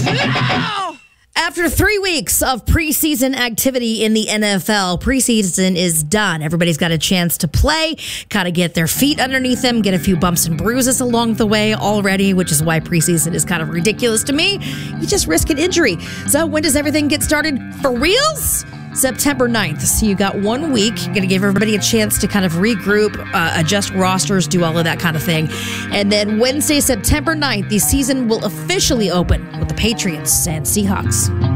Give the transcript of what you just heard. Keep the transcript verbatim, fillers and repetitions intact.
After three weeks of preseason activity in the N F L, preseason is done. Everybody's got a chance to play, kind of get their feet underneath them, get a few bumps and bruises along the way already, which is why preseason is kind of ridiculous to me. You just risk an injury. So when does everything get started for reals? September ninth. So you got one week. You're going to give everybody a chance to kind of regroup, uh, adjust rosters, do all of that kind of thing. And then Wednesday, September ninth, the season will officially open with the Patriots and Seahawks.